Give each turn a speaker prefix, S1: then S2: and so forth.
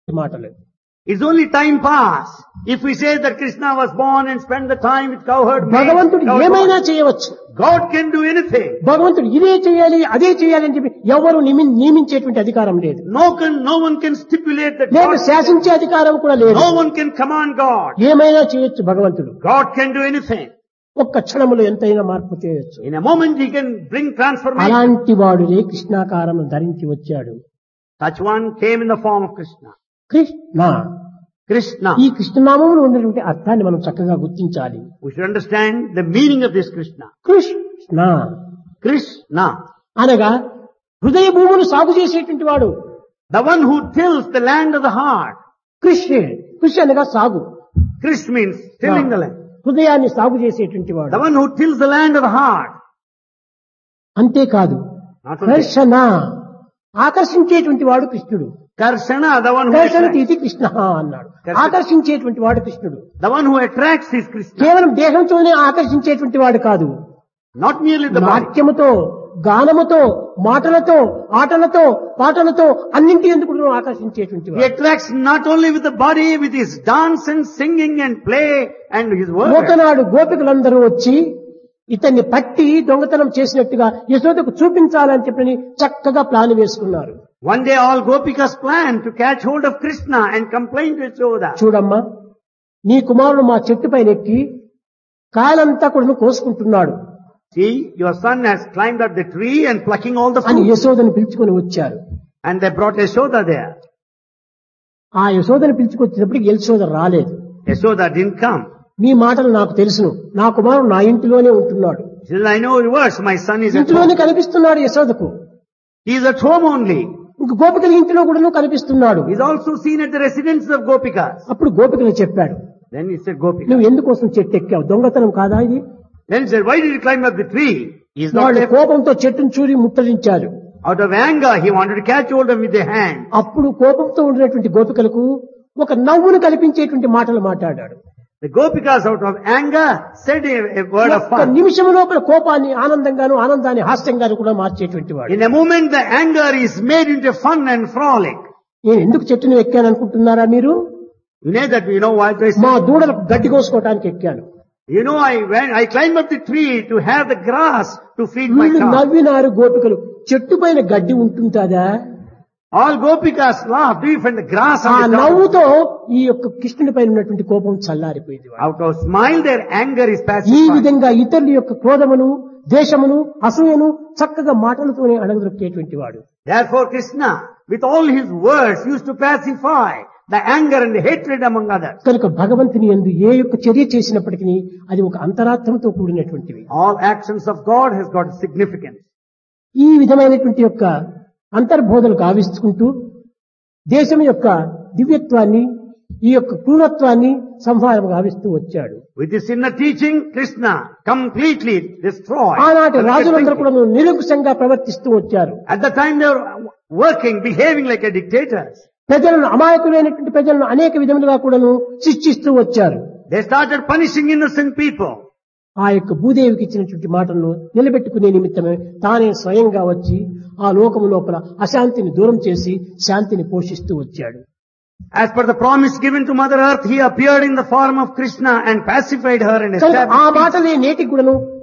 S1: మాటలు.
S2: It's only time pass. If we say that Krishna was born and spent the time with cowherd maids,
S1: భగవంతుడు ఏమైనా చేయవచ్చు.
S2: God can do anything.
S1: భగవంతుడు ఇదే చేయాలి అదే చేయాలి అని చెప్పి ఎవరు నియమించేటువంటి అధికారం లేదు.
S2: No one can stipulate that.
S1: లేదు శాసించే అధికారం కూడా లేదు.
S2: No one can command God.
S1: ఏమైనా చేయొచ్చు భగవంతుడు.
S2: God can do anything.
S1: ఒక్క క్షణములో ఎంతైనా మార్పు చేయొచ్చు.
S2: In a moment he can bring transformation.
S1: అలాంటి వాడునే కృష్ణాకారం ధరించి వచ్చాడు.
S2: Such one came in the form of Krishna. Krishna.
S1: ఈ కృష్ణనామములో ఉన్నటువంటి అర్థాన్ని మనం చక్కగా గుర్తించాలి.
S2: We should understand the meaning of this Krishna. Krishna
S1: అనగా హృదయ భూములు సాగు చేసేటువంటి వాడు.
S2: The one who tills the land of the heart.
S1: కృషి అనగా సాగు.
S2: Krish means tilling the land.
S1: హృదయాన్ని సాగు చేసేటువంటి వాడు.
S2: The one who tills the land of the heart.
S1: అంతేకాదు కర్షణ ఆకర్షించేటువంటి వాడు కృష్ణుడు.
S2: Karshana, the one who
S1: కర్షణతి Krishna అన్నాడు. ఆకర్షించేటువంటి వాడు కృష్ణుడు.
S2: The one who attracts is Krishna.
S1: కేవలం దేహంతోనే ఆకర్షించేటువంటి వాడు కాదు.
S2: Not merely the body.
S1: నాట్యముతో, గానముతో, మాటలతో, ఆటలతో, పాటలతో అన్నింటి ఎందుకు ఆకర్షించేటువంటి
S2: He attracts not only with the body, with his dance and singing and play and his words.
S1: ఒకనాడు గోపికలందరూ వచ్చి ఇతన్ని పట్టి దొంగతనం చేసినట్టుగా యశోదకు చూపించాలని చెప్పని చక్కగా ప్లాన్ వేసుకున్నారు.
S2: One day all Gopikas planned to catch hold of Krishna and complain to Yashoda.
S1: చూడమ్మా, నీ కుమారుడు మా చెట్టు పైన ఎక్కి కాయలంతా కూడా కోసుకుంటున్నాడు.
S2: See, your son has climbed up the tree and plucking all the
S1: అని
S2: fruit.
S1: యశోదని పిలుచుకొని వచ్చారు.
S2: And they brought Yashoda there.
S1: ఆ యశోదని పిలుచుకొచ్చినప్పటికి యశోద రాలేదు.
S2: Yashoda didn't come.
S1: మీ మాటలు నాకు తెలుసును, నా కుమారుడు నా ఇంటిలోనే ఉంటున్నాడు.
S2: She said, I know your words, my son is at
S1: ఇంట్లోనే
S2: home.
S1: కనిపిస్తున్నాడు యశోదకు.
S2: He is at home only.
S1: ఇంక గోపికల ఇంటిలో కూడా కనిపిస్తున్నాడు.
S2: He is also seen at the residence of Gopikas.
S1: అప్పుడు గోపికలు చెప్పాడు,
S2: Then he said, Gopika.
S1: నువ్వు ఎందుకోసం చెట్టు ఎక్కావు, దొంగతనం కాదా ఇది?
S2: Then he said, why did you climb up the tree? He is not
S1: వాళ్ళు
S2: there.
S1: కోపంతో చెట్టును చూరి ముట్టడించారు.
S2: Out of anger, he wanted to catch hold of him with their hand.
S1: అప్పుడు కోపంతో ఉండినటువంటి గోపికలకు ఒక నవ్వును కల్పించేటువంటి మాటలు మాట్లాడాడు.
S2: The Gopikas out of anger said a word of
S1: ఒక్క
S2: fun.
S1: నిమిషం లోపల కోపాన్ని ఆనందంగాను, ఆనందాన్ని హాస్యంగాను కూడా మార్చేటువంటి వాడు.
S2: In a moment, the anger is made into fun and frolic.
S1: నేను ఎందుకు చెట్టును ఎక్కాను అనుకుంటున్నారా మీరు?
S2: You know why I
S1: మా
S2: said?
S1: దూడలకు గడ్డి కోసుకోవడానికి ఎక్కాను.
S2: I climbed up the tree to have the grass to feed my
S1: వీళ్ళు
S2: cow.
S1: నవ్వినారు గోపికలు. చెట్టు పైన గడ్డి ఉంటుందా?
S2: All Gopikas laughed. Do you find the grass
S1: ఆ
S2: on the top?
S1: నవ్వుతో ఈ యొక్క కృష్ణుని పైన ఉన్నటువంటి కోపం చల్లారిపోయింది.
S2: Out of smile, their anger is
S1: ఈ
S2: pacified.
S1: విధంగా ఇతరుల యొక్క క్రోధమును, దేశమును, అసూయను చక్కగా మాటలతోనే అణగదొక్కేటువంటి వాడు.
S2: Therefore, Krishna, with all his words, used to pacify the anger and the hatred among others.
S1: కనుక భగవంతుని యందు ఏ యొక్క చర్య చేసినప్పటికీ అది ఒక అంతరార్థంతో కూడినటువంటివి.
S2: All actions of God has got significance.
S1: ఈ విధమైనటువంటి యొక్క అంతర్బోధలు గావించుకుంటూ దేశం యొక్క దివ్యత్వాన్ని, ఈ యొక్క క్రూరత్వాన్ని సంహారం గావిస్తూ వచ్చాడు.
S2: With this inner teaching, Krishna completely destroyed.
S1: ఆనాటి రాజులందరూ కూడా నిరంకుశంగా ప్రవర్తిస్తూ వచ్చారు.
S2: At the time they were working, behaving like a dictators.
S1: ప్రజలను, అమాయకులైనటువంటి ప్రజలను అనేక విధములుగా కూడాను శిక్షిస్తూ వచ్చారు.
S2: They started punishing innocent people.
S1: ఆ యొక్క భూదేవికి ఇచ్చినటువంటి మాటలను నిలబెట్టుకునే నిమిత్తమే తానే స్వయంగా వచ్చి ఆ లోకము లోపల అశాంతిని దూరం చేసి శాంతిని పోషిస్తూ వచ్చాడు.
S2: As per the promise given to Mother Earth, he appeared in the form of Krishna and pacified her and
S1: ఆ
S2: established peace.
S1: మాటలే నేటికి కూడాను